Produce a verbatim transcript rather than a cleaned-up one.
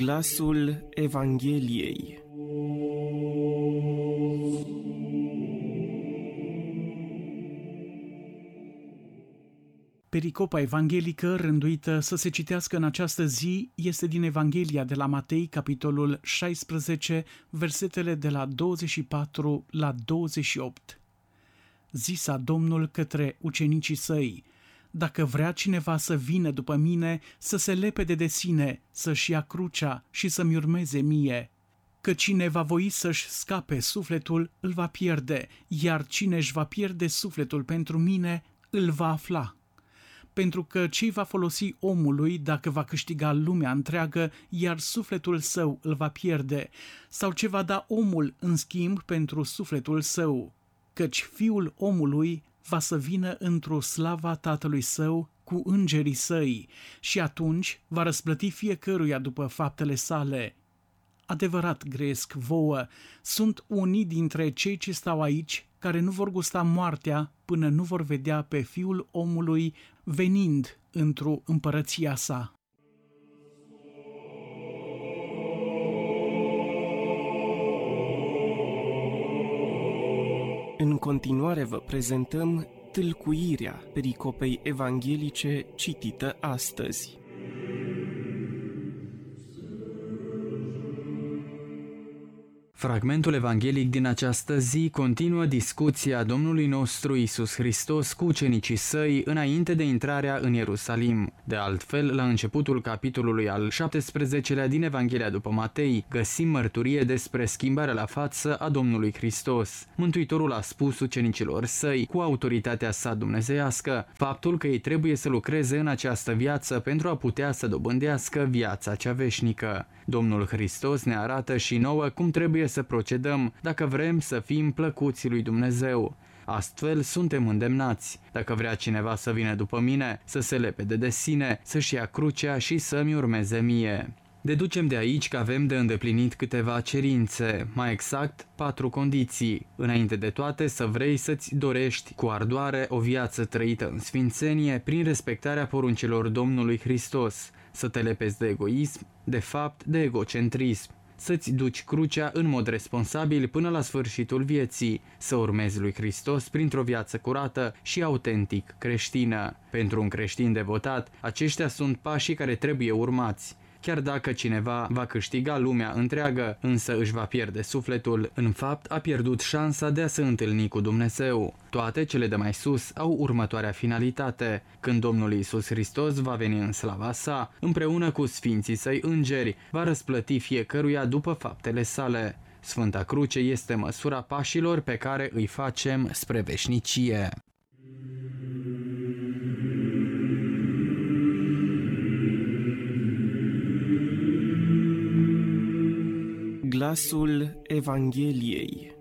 Glasul Evangheliei. Pericopa evanghelică rânduită să se citească în această zi este din Evanghelia de la Matei, capitolul șaisprezece, versetele de la douăzeci și patru la douăzeci și opt. Zisa Domnul către ucenicii săi: dacă vrea cineva să vină după mine, să se lepede de sine, să-și ia crucea și să-mi urmeze mie. Că cine va voi să-și scape sufletul, îl va pierde, iar cine își va pierde sufletul pentru mine, îl va afla. Pentru că ce va folosi omului dacă va câștiga lumea întreagă, iar sufletul său îl va pierde? Sau ce va da omul în schimb pentru sufletul său? Căci Fiul omului va să vină într-o slava Tatălui său cu îngerii săi și atunci va răsplăti fiecăruia după faptele sale. Adevărat grăiesc vouă, sunt unii dintre cei ce stau aici care nu vor gusta moartea până nu vor vedea pe Fiul omului venind într-o împărăția sa. În continuare vă prezentăm tâlcuirea pericopei evanghelice citită astăzi. Fragmentul evanghelic din această zi continuă discuția Domnului nostru Iisus Hristos cu ucenicii săi înainte de intrarea în Ierusalim. De altfel, la începutul capitolului al șaptesprezecelea din Evanghelia după Matei, găsim mărturie despre schimbarea la față a Domnului Hristos. Mântuitorul a spus ucenicilor săi, cu autoritatea sa dumnezeiască, faptul că ei trebuie să lucreze în această viață pentru a putea să dobândească viața cea veșnică. Domnul Hristos ne arată și nouă cum trebuie să procedăm dacă vrem să fim plăcuți lui Dumnezeu. Astfel suntem îndemnați: dacă vrea cineva să vină după mine, să se lepede de sine, să-și ia crucea și să-mi urmeze mie. Deducem de aici că avem de îndeplinit câteva cerințe, mai exact patru condiții. Înainte de toate, să vrei să-ți dorești cu ardoare o viață trăită în sfințenie prin respectarea poruncilor Domnului Hristos, să te lepezi de egoism, de fapt de egocentrism, să-ți duci crucea în mod responsabil până la sfârșitul vieții, să urmezi lui Hristos printr-o viață curată și autentic creștină. Pentru un creștin devotat, aceștia sunt pașii care trebuie urmați. Chiar dacă cineva va câștiga lumea întreagă, însă își va pierde sufletul, în fapt a pierdut șansa de a se întâlni cu Dumnezeu. Toate cele de mai sus au următoarea finalitate: când Domnul Iisus Hristos va veni în slava sa, împreună cu sfinții săi îngeri, va răsplăti fiecăruia după faptele sale. Sfânta Cruce este măsura pașilor pe care îi facem spre veșnicie. Glasul Evangheliei.